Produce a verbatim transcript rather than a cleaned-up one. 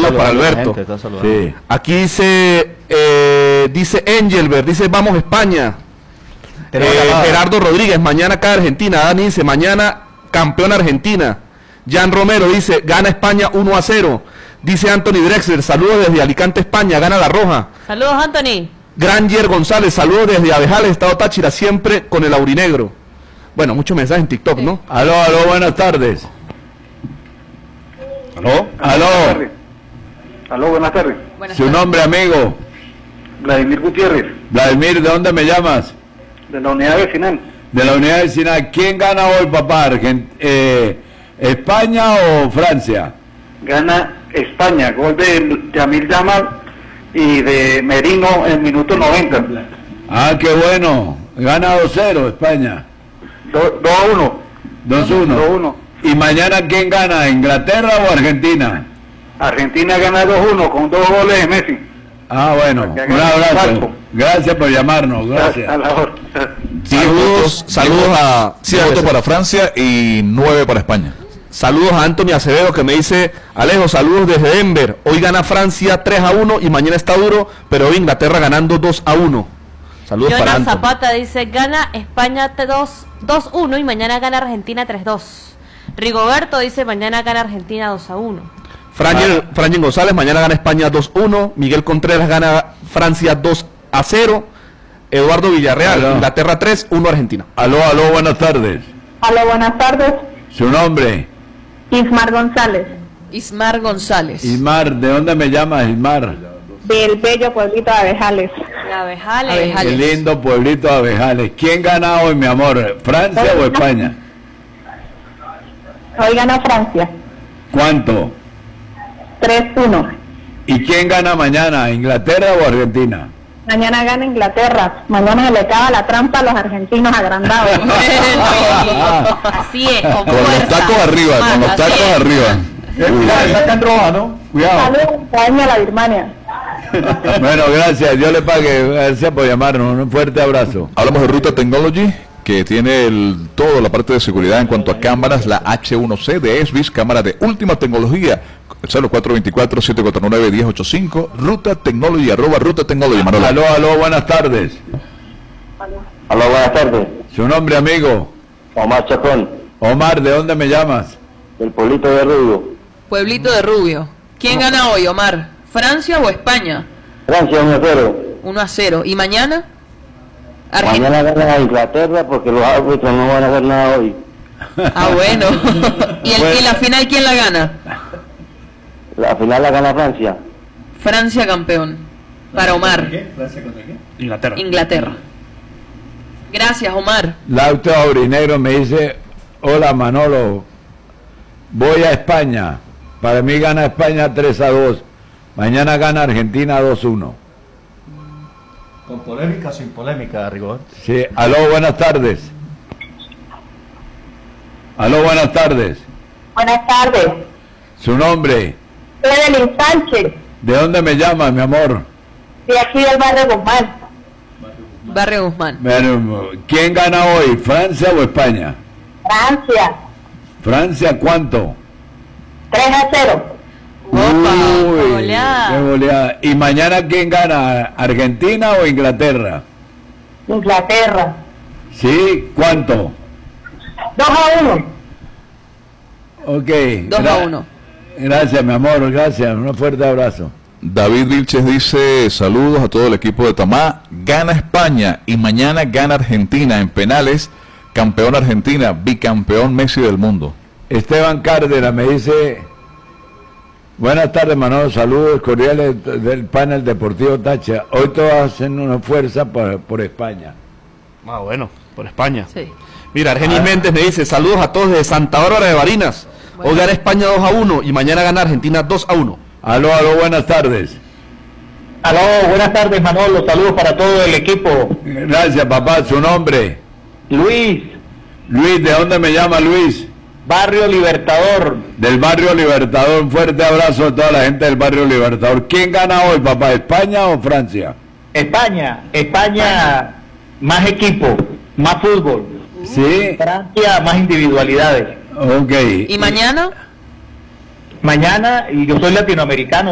Saludos para Alberto. Gente, sí. Aquí dice, eh, dice Engelbert, dice vamos España. Eh, Gerardo Rodríguez, mañana cae Argentina. Dani dice, mañana campeón Argentina. Jan Romero dice, gana España uno a cero. Dice Anthony Drexler, saludos desde Alicante, España, gana la Roja. Saludos, Anthony. Granger González, saludos desde Abejales, Estado Táchira, siempre con el aurinegro. Bueno, muchos mensajes en TikTok, sí. ¿no? Aló, aló, buenas tardes. Aló, aló. Buenas tardes. Aló, buenas tardes. Buenas Su tardes. nombre, amigo. Vladimir Gutiérrez, Vladimir, ¿de dónde me llamas? de la unidad vecinal. De la unidad vecinal. ¿Quién gana hoy, papá? Argent eh, ¿España o Francia? Gana España, gol de Yamil Yamal y de Merino en minuto noventa. Ah, qué bueno. Gana dos cero España. dos a uno. dos uno. dos uno. ¿Y mañana quién gana? ¿Inglaterra o Argentina? Argentina gana dos uno con dos goles de Messi. Ah, bueno. Un abrazo. Gracias por llamarnos. Gracias. A, a la hora. Saludos, saludos a... Sí, votos para Francia y nueve para España. Saludos a Anthony Acevedo que me dice, Alejo, saludos desde Denver. Hoy gana Francia tres a uno y mañana está duro, pero hoy Inglaterra ganando dos a uno. Saludos para Jonas Anthony. Zapata dice, gana España dos uno y mañana gana Argentina tres dos. Rigoberto dice, mañana gana Argentina dos a uno. Frangel, Frangel González, mañana gana España dos uno. Miguel Contreras gana Francia dos a cero. Eduardo Villarreal, aló. Inglaterra tres uno Argentina. Aló, aló, buenas tardes. Aló, buenas tardes. ¿Su nombre? Ismar González. Ismar González. Ismar, ¿de dónde me llamas, Ismar? Del bello pueblito de Abejales. De Abejales. Qué Abejales. lindo pueblito de Abejales. ¿Quién gana hoy, mi amor? ¿Francia o España? Hoy gana Francia. ¿Cuánto? tres uno. ¿Y quién gana mañana? ¿Inglaterra o Argentina? Mañana gana Inglaterra. Mañana se le acaba la trampa a los argentinos agrandados. Así es, con, con los tacos arriba, con los tacos es. arriba. Cuidado, sacan roja, ¿no? Cuidado. Saludos a la Birmania. Bueno, gracias. Dios le pague. Gracias por llamarnos. Un fuerte abrazo. Hablamos de Ruta Technology, que tiene el, toda la parte de seguridad en cuanto a cámaras, la H uno C de Esbis, cámara de última tecnología. cero cuatro dos cuatro, siete cuatro nueve, uno cero ocho cinco, Ruta Technology, arroba Ruta Technology, Manuel. Aló, aló, buenas tardes. Aló, buenas tardes. ¿Su nombre, amigo? Omar Chacón, Omar, ¿de dónde me llamas? del pueblito de Rubio. Pueblito de Rubio. ¿Quién gana hoy, Omar? ¿Francia o España? Francia uno a cero. uno a cero. ¿Y mañana? Argentina. Mañana gana Inglaterra porque los árbitros no van a hacer nada hoy. Ah, bueno. ¿Y, el, ¿Y la final quién la gana? La final la gana Francia. Francia campeón. Para Omar. ¿Francia contra qué? Inglaterra. Inglaterra. Gracias, Omar. Lauto Aurinegro me dice, hola Manolo, voy a España. Para mí gana España tres a dos. Mañana gana Argentina dos uno. Con polémica o sin polémica, Rigor. Sí, aló, buenas tardes. Aló, buenas tardes. Buenas tardes. ¿Su nombre? Evelyn Sánchez, ¿De dónde me llama, mi amor? de aquí del barrio Guzmán. Barrio Guzmán. Bueno, ¿quién gana hoy, Francia o España? Francia, Francia, ¿cuánto? tres a cero. Uy, goleada. qué goleada. ¿Y mañana quién gana, Argentina o Inglaterra? Inglaterra, ¿Sí? ¿Cuánto? dos a uno. Ok. dos a uno. Gracias, mi amor, gracias. Un fuerte abrazo. David Vilches dice, saludos a todo el equipo de Tamá, gana España y mañana gana Argentina en penales, campeón Argentina, bicampeón Messi del mundo. Esteban Cárdenas me dice, buenas tardes, Manolo, saludos cordiales del panel deportivo Táchira. Hoy todos hacen una fuerza por, por España. Ah, bueno, por España. Sí. Mira, Argenis Ah. Méndez me dice, saludos a todos desde Santa Bárbara de Barinas. Hoy gana España dos a uno y mañana gana Argentina dos a uno. Aló, aló, buenas tardes. Aló, buenas tardes Manolo, saludos para todo el equipo. Gracias, papá, su nombre. Luis, Luis, ¿de dónde me llama Luis? Barrio Libertador. Del barrio Libertador, un fuerte abrazo a toda la gente del barrio Libertador. ¿Quién gana hoy, papá, España o Francia? España, España, más equipo, más fútbol. Sí, Francia, más individualidades. ok. ¿Y mañana? Mañana, y yo soy latinoamericano.